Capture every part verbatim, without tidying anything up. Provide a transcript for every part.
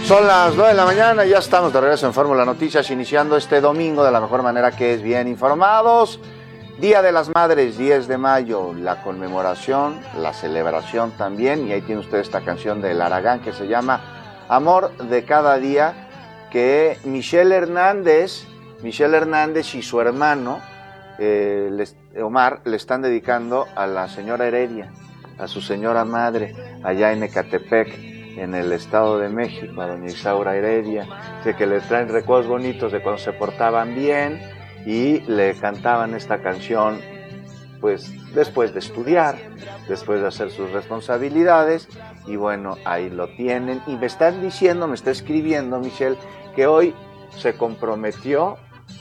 Son las nueve de la mañana y ya estamos de regreso en Fórmula Noticias, iniciando este domingo de la mejor manera, que es bien informados. Día de las Madres, diez de mayo, la conmemoración, la celebración también, y ahí tiene usted esta canción del Aragán que se llama Amor de Cada Día, que Michelle Hernández, Michelle Hernández y su hermano, eh, les, Omar, le están dedicando a la señora Heredia, a su señora madre, allá en Ecatepec, en el Estado de México, a doña Isaura Heredia, de que le traen recuerdos bonitos de cuando se portaban bien y le cantaban esta canción, pues después de estudiar, después de hacer sus responsabilidades, y bueno, ahí lo tienen. Y me están diciendo, me está escribiendo Michelle, que hoy se comprometió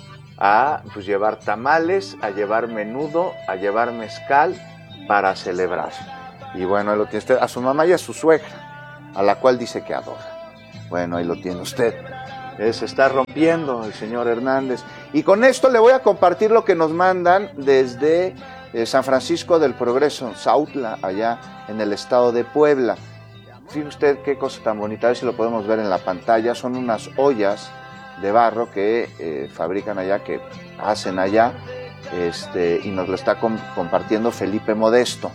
a pues llevar tamales, a llevar menudo, a llevar mezcal para celebrar. Y bueno, ahí lo tiene usted, a su mamá y a su suegra, a la cual dice que adora. Bueno, ahí lo tiene usted. Eh, se está rompiendo el señor Hernández. Y con esto le voy a compartir lo que nos mandan desde eh, San Francisco del Progreso, Sautla, allá en el estado de Puebla. Fíjese usted qué cosa tan bonita, a ver si lo podemos ver en la pantalla. Son unas ollas de barro que eh, fabrican allá, que hacen allá, este, y nos lo está com- compartiendo Felipe Modesto.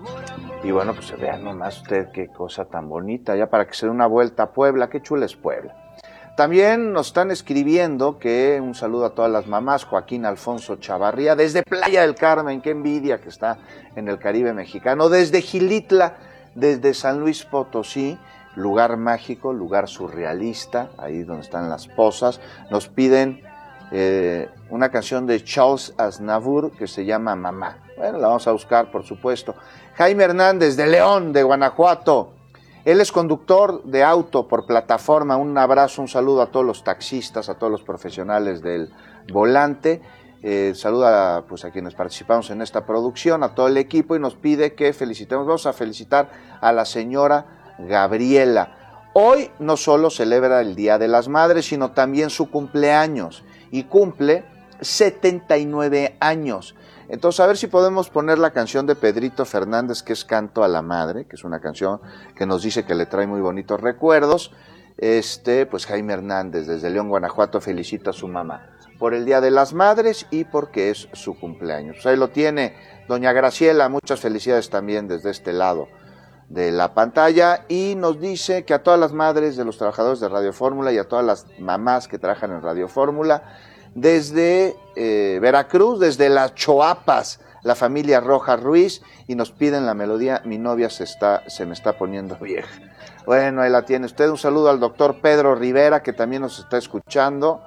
Y bueno, pues vean nomás usted qué cosa tan bonita, ya para que se dé una vuelta a Puebla, qué chula es Puebla. También nos están escribiendo que un saludo a todas las mamás, Joaquín Alfonso Chavarría, desde Playa del Carmen, qué envidia que está en el Caribe mexicano, desde Gilitla, desde San Luis Potosí, lugar mágico, lugar surrealista, ahí donde están las pozas, nos piden eh, una canción de Charles Aznavour que se llama Mamá. Bueno, la vamos a buscar, por supuesto. Jaime Hernández, de León, de Guanajuato. Él es conductor de auto por plataforma. Un abrazo, un saludo a todos los taxistas, a todos los profesionales del volante. Eh, saluda pues, a quienes participamos en esta producción, a todo el equipo, y nos pide que felicitemos. Vamos a felicitar a la señora Gabriela. Hoy no solo celebra el Día de las Madres, sino también su cumpleaños. Y cumple setenta y nueve años. Entonces, a ver si podemos poner la canción de Pedrito Fernández, que es Canto a la Madre, que es una canción que nos dice que le trae muy bonitos recuerdos. Este, pues Jaime Hernández, desde León, Guanajuato, felicita a su mamá por el Día de las Madres y porque es su cumpleaños. Pues ahí lo tiene doña Graciela, muchas felicidades también desde este lado de la pantalla, y nos dice que a todas las madres de los trabajadores de Radio Fórmula y a todas las mamás que trabajan en Radio Fórmula, desde eh, Veracruz, desde las Choapas, la familia Rojas Ruiz, y nos piden la melodía Mi novia se está se me está poniendo vieja. Bueno, ahí la tiene usted. Un saludo al doctor Pedro Rivera, que también nos está escuchando.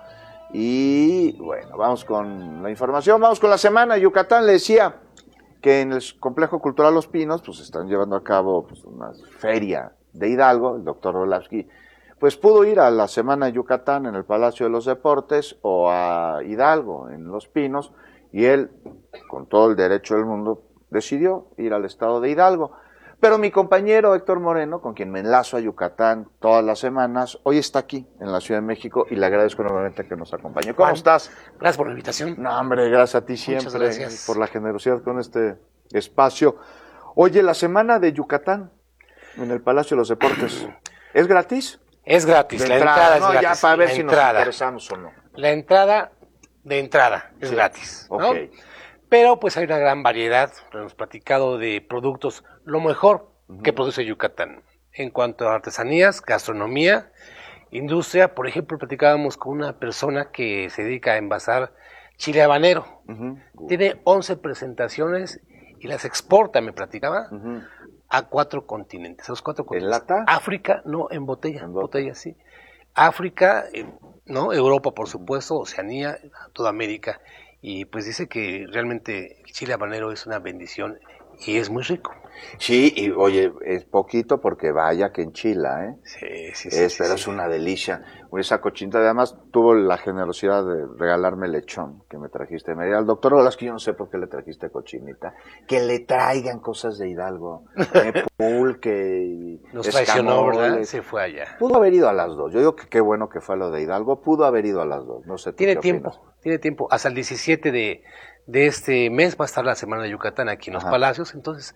Y bueno, vamos con la información, vamos con la semana. Yucatán, le decía que en el Complejo Cultural Los Pinos pues están llevando a cabo pues, una feria de Hidalgo. El doctor Rolavsky pues pudo ir a la Semana de Yucatán en el Palacio de los Deportes o a Hidalgo en Los Pinos, y él, con todo el derecho del mundo, decidió ir al estado de Hidalgo. Pero mi compañero Héctor Moreno, con quien me enlazo a Yucatán todas las semanas, hoy está aquí en la Ciudad de México y le agradezco enormemente que nos acompañe. ¿Cómo Juan, estás? Gracias por la invitación. No, hombre, gracias a ti siempre por la generosidad con este espacio. Oye, la Semana de Yucatán en el Palacio de los Deportes, ¿es gratis? Es gratis, De la entrada, entrada es no, gratis. ya para ver la si entrada. nos interesamos o no. La entrada de entrada es Sí. gratis, ¿no? Ok. Pero pues hay una gran variedad, lo hemos platicado, de productos, lo mejor uh-huh. que produce Yucatán. En cuanto a artesanías, gastronomía, industria, por ejemplo, platicábamos con una persona que se dedica a envasar chile habanero. Uh-huh. Tiene once presentaciones y las exporta, me platicaba, uh-huh. a cuatro continentes. A los cuatro continentes. ¿En lata? África, no, en botella, en botella, sí. África, ¿no? Europa, por supuesto, Oceanía, toda América. Y pues dice que realmente el chile habanero es una bendición y es muy rico. Sí, y oye, es poquito porque vaya que enchila, ¿eh? Sí, sí, es, sí. Pero sí, es sí. una delicia. Esa cochinita, además, tuvo la generosidad de regalarme lechón que me trajiste. Me dijo al doctor Olasky, yo no sé por qué le trajiste cochinita. Que le traigan cosas de Hidalgo. Eh, pulque y Nos traicionó, escamoles. ¿verdad? Se fue allá. Pudo haber ido a las dos. Yo digo que qué bueno que fue lo de Hidalgo. Pudo haber ido a las dos. No sé tú Tiene qué tiempo, opinas. tiene tiempo. Hasta el diecisiete de, de este mes va a estar la Semana de Yucatán aquí en los Ajá. Palacios. Entonces, ¿De qué hora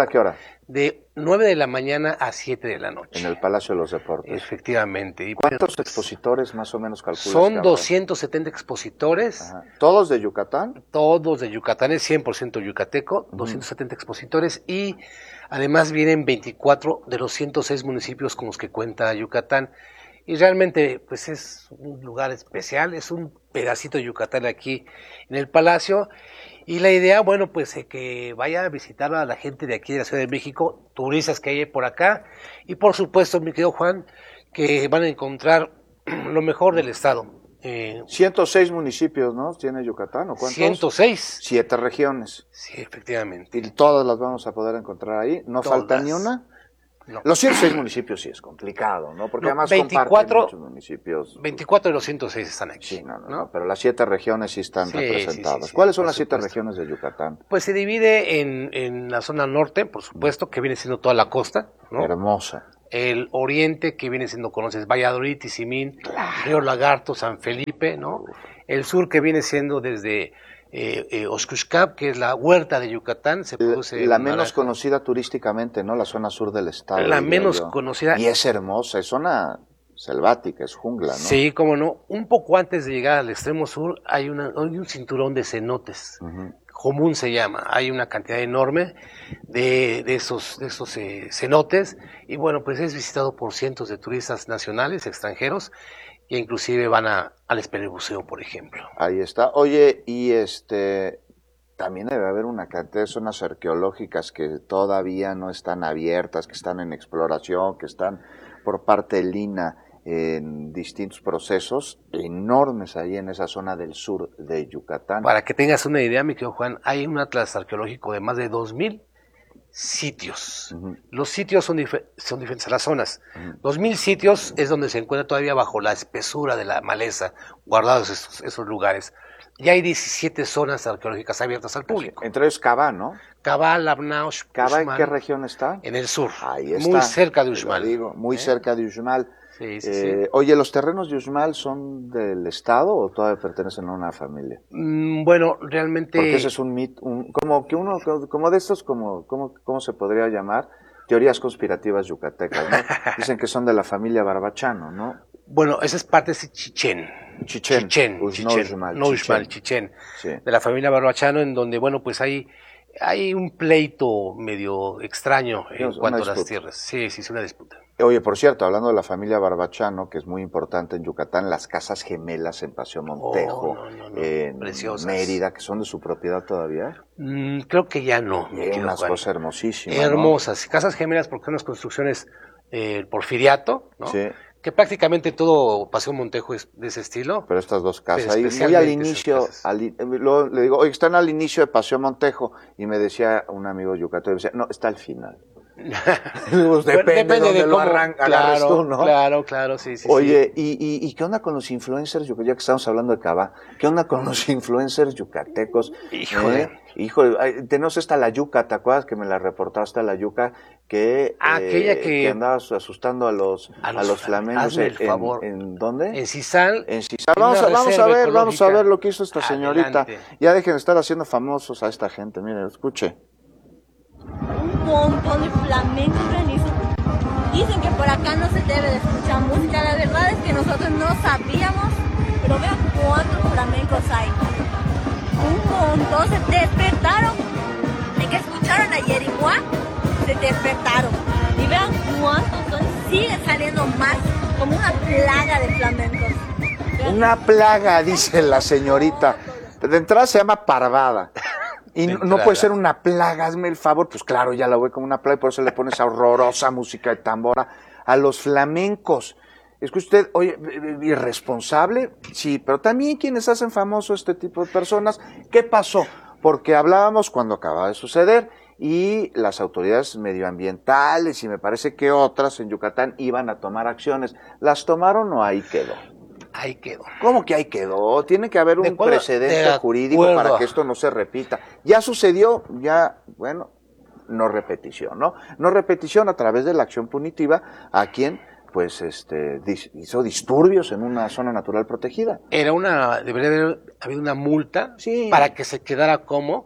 hora a qué hora? De nueve de la mañana a siete de la noche. En el Palacio de los Deportes. Efectivamente. Y ¿Cuántos bueno, pues, expositores más o menos calculas? son doscientos setenta expositores. Ajá. ¿Todos de Yucatán? Todos de Yucatán, es cien por ciento yucateco, uh-huh. doscientos setenta expositores y además vienen veinticuatro de los ciento seis municipios con los que cuenta Yucatán. Y realmente pues es un lugar especial, es un pedacito de Yucatán aquí en el Palacio. Y la idea, bueno, pues eh, que vaya a visitar a la gente de aquí de la Ciudad de México, turistas que hay por acá. Y por supuesto, mi querido Juan, que van a encontrar lo mejor del estado. Eh, ciento seis municipios, ¿no? ¿Tiene Yucatán o cuántos? ciento seis. Siete regiones. Sí, efectivamente. Y todas las vamos a poder encontrar ahí. ¿No todas. Falta ni una? No. Los ciento seis municipios sí es complicado, ¿no? Porque no, además veinticuatro, comparten muchos municipios. veinticuatro de los ciento seis están aquí. Sí, no, no, ¿no? no pero las siete regiones sí están sí, representadas. Sí, sí, sí, ¿cuáles son las siete regiones de Yucatán? Pues se divide en, en la zona norte, por supuesto, que viene siendo toda la costa, ¿no? Hermosa. El oriente, que viene siendo, conoces, Valladolid, Tizimín, claro. Río Lagarto, San Felipe, ¿no? El sur, que viene siendo desde eh, eh, Oxcuscap, que es la huerta de Yucatán, se produce... La, la menos conocida turísticamente, ¿no? La zona sur del estado. La menos yo. conocida. Y es hermosa, es zona selvática, es jungla, ¿no? Sí, cómo no. Un poco antes de llegar al extremo sur hay, una, hay un cinturón de cenotes. Uh-huh. Común se llama, hay una cantidad enorme de, de esos, de esos eh, cenotes y bueno, pues es visitado por cientos de turistas nacionales, extranjeros e inclusive van a, al Esperebuceo, por ejemplo. Ahí está. Oye, y este también debe haber una cantidad de zonas arqueológicas que todavía no están abiertas, que están en exploración, que están por parte del INAH en distintos procesos enormes ahí en esa zona del sur de Yucatán. Para que tengas una idea, mi querido Juan, hay un atlas arqueológico de más de dos mil sitios. Uh-huh. Los sitios son, dif- son diferentes a las zonas. Uh-huh. Dos mil sitios es donde se encuentra todavía bajo la espesura de la maleza, guardados esos, esos lugares. Y hay diecisiete zonas arqueológicas abiertas al público. Entre ellos Cabá, ¿no? Cabá, Labnao, Uxmal. ¿Cabá en qué región está? En el sur. Ahí está. Muy cerca de Uxmal. Digo, muy ¿Eh? cerca de Uxmal. Sí, sí, eh, sí. Oye, ¿los terrenos de Uxmal son del Estado o todavía pertenecen a una familia? Mm, bueno, realmente... Porque ese es un mito, un, como que uno, como de estos, como, como, ¿cómo se podría llamar? Teorías conspirativas yucatecas, ¿no? Dicen que son de la familia Barbachano, ¿no? Bueno, esa es parte de Chichén. Chichén. Chichén. Uy, Chichén. No Uxmal. No Uxmal, Chichén. Sí. De la familia Barbachano, en donde, bueno, pues hay... Hay un pleito medio extraño en Dios, cuanto a las tierras. Sí, sí, es una disputa. Oye, por cierto, hablando de la familia Barbachano, que es muy importante en Yucatán, las casas gemelas en Paseo Montejo, oh, no, no, no. en Preciosas. Mérida, que son de su propiedad todavía. Mm, creo que ya no. Y unas Juan. cosas hermosísimas. Hermosas. ¿No? Casas gemelas porque son unas construcciones eh, porfiriato, ¿no? Sí. Que prácticamente todo Paseo Montejo es de ese estilo. Pero estas dos casas, ahí muy al inicio, al, lo, le digo, oye, están al inicio de Paseo Montejo, y me decía un amigo yucateco, decía, no, está al final. pues depende, depende de dónde lo arranca, claro, tú, ¿no? Claro, claro, sí, sí. Oye, sí. ¿y, y, ¿y qué onda con los influencers, ya que estamos hablando de Cabá, qué onda con los influencers yucatecos? Híjole. ¿Eh? Híjole, tenemos esta la yuca, ¿te acuerdas que me la reportaste a la yuca? Que, Aquella eh, que... que andabas asustando a los, a los, a los flamencos. En, en, ¿En dónde? En Cisal. En Cisal. Vamos a, vamos a ver, vamos a ver lo que hizo esta señorita. Adelante. Ya dejen de estar haciendo famosos a esta gente, miren, escuche. Un montón de flamencos realizos. Dicen que por acá no se debe de escuchar música. La verdad es que nosotros no sabíamos, pero vean cuántos flamencos hay. Un montón, se despertaron. De que escucharon ayer igual, se despertaron. Y vean cuántos son, siguen saliendo más, como una plaga de flamencos. Vean. Una plaga, dice la señorita. De entrada se llama parvada. Y no, no puede ser una plaga, hazme el favor. Pues claro, ya la voy como una plaga y por eso le pone esa horrorosa música de tambora a los flamencos. Es que usted, oye, irresponsable, sí, pero también quienes hacen famoso este tipo de personas, ¿qué pasó? Porque hablábamos cuando acababa de suceder y las autoridades medioambientales y me parece que otras en Yucatán iban a tomar acciones. ¿Las tomaron o ahí quedó? Ahí quedó. ¿Cómo que ahí quedó? Tiene que haber un acuerdo, precedente jurídico para que esto no se repita. Ya sucedió, ya, bueno, no repetición, ¿no? No repetición a través de la acción punitiva a quien, pues, este, hizo disturbios en una zona natural protegida. Era una, debería haber habido una multa sí. para que se quedara como,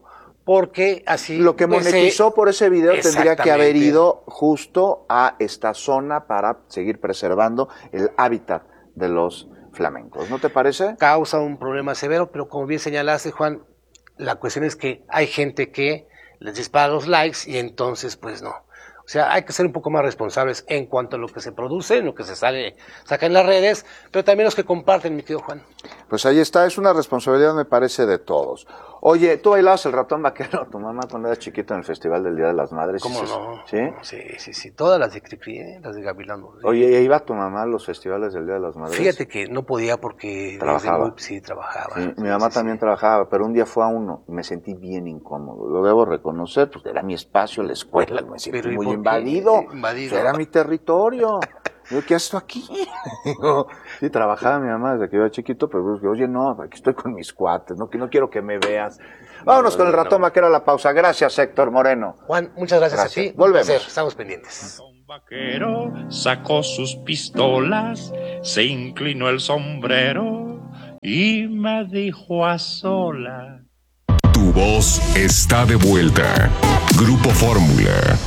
porque así... Lo que monetizó pues, por ese video tendría que haber exactamente. ido justo a esta zona para seguir preservando el hábitat de los flamencos, ¿no te parece? Causa un problema severo, pero como bien señalaste, Juan, la cuestión es que hay gente que les dispara los likes y entonces pues no. O sea, hay que ser un poco más responsables en cuanto a lo que se produce, en lo que se sale, saca en las redes, pero también los que comparten, mi querido Juan. Pues ahí está, es una responsabilidad, me parece, de todos. Oye, ¿tú bailabas el ratón vaquero, tu mamá, cuando eras chiquito en el Festival del Día de las Madres? ¿Cómo ¿Sí? no? ¿Sí? Sí, sí, sí, todas las de Cricri, ¿eh? Las de Gavilán. ¿Sí? Oye, ¿iba tu mamá a los festivales del Día de las Madres? Fíjate que no podía porque... Trabajaba. Desde muy, sí, trabajaba. Sí, Sí, mi mamá sí, también sí. trabajaba, pero un día fue a uno y me sentí bien incómodo. Lo debo reconocer, pues era mi espacio, la escuela, me sentí Pero, ¿y muy por qué? invadido. Invadido. Pues era mi territorio. Digo, ¿qué haces tú aquí? Digo, sí, trabajaba mi mamá desde que yo era chiquito, pero digo, oye, no, aquí estoy con mis cuates, no, no quiero que me veas. Vámonos con el ratón vaquero a la pausa. Gracias, Héctor Moreno. Juan, muchas gracias, Gracias. a ti. Volvemos. Un placer, estamos pendientes. Un vaquero sacó sus pistolas, se inclinó el sombrero y me dijo a sola. Tu voz está de vuelta. Grupo Fórmula.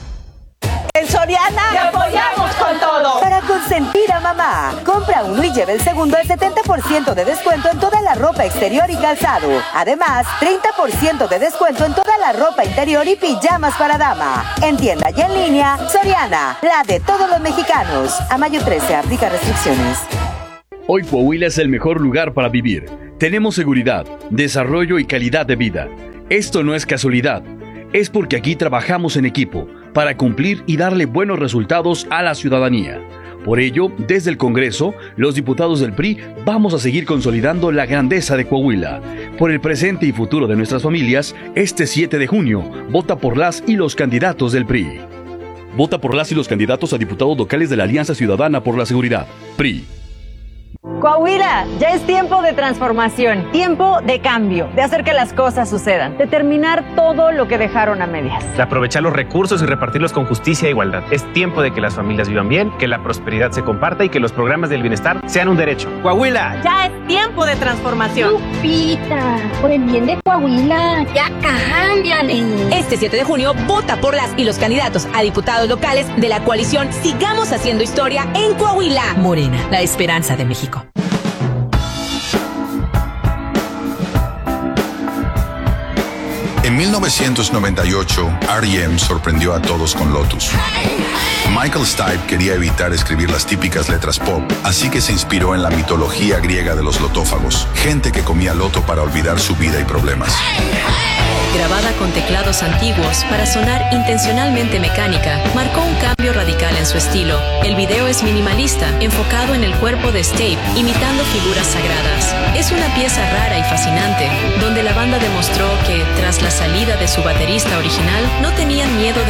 En Soriana ¡te apoyamos con todo! Para consentir a mamá, compra uno y lleva el segundo al setenta por ciento de descuento en toda la ropa exterior y calzado. Además, treinta por ciento de descuento en toda la ropa interior y pijamas para dama. En tienda y en línea, Soriana, la de todos los mexicanos. A mayo trece, aplica restricciones. Hoy Coahuila es el mejor lugar para vivir. Tenemos seguridad, desarrollo y calidad de vida. Esto no es casualidad. Es porque aquí trabajamos en equipo para cumplir y darle buenos resultados a la ciudadanía. Por ello, desde el Congreso, los diputados del P R I vamos a seguir consolidando la grandeza de Coahuila. Por el presente y futuro de nuestras familias, este siete de junio, vota por las y los candidatos del P R I. Vota por las y los candidatos a diputados locales de la Alianza Ciudadana por la Seguridad, P R I. Coahuila, ya es tiempo de transformación, tiempo de cambio, de hacer que las cosas sucedan, de terminar todo lo que dejaron a medias. De aprovechar los recursos y repartirlos con justicia e igualdad. Es tiempo de que las familias vivan bien, que la prosperidad se comparta y que los programas del bienestar sean un derecho. ¡Coahuila! Ya es tiempo de transformación. Lupita, por el bien de Coahuila, ya cámbiale. Este siete de junio, vota por las y los candidatos a diputados locales de la coalición Sigamos Haciendo Historia en Coahuila. Morena, la esperanza de México. En mil novecientos noventa y ocho, R E M sorprendió a todos con Lotus. Michael Stipe quería evitar escribir las típicas letras pop, así que se inspiró en la mitología griega de los lotófagos, gente que comía loto para olvidar su vida y problemas. Grabada con teclados antiguos para sonar intencionalmente mecánica, marcó un cambio radical en su estilo. El video es minimalista, enfocado en el cuerpo de Stipe, imitando figuras sagradas. Es una pieza rara y fascinante, donde la banda demostró que, tras la salida de su baterista original, no tenían miedo de